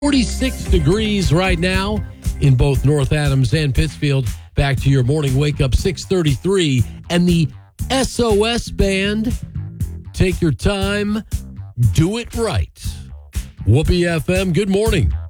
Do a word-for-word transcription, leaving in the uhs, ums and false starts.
forty-six degrees right now in both North Adams and Pittsfield. Back to your morning wake up, six thirty-three. And the S O S Band, take your time, do it right. Whoopee F M, good morning.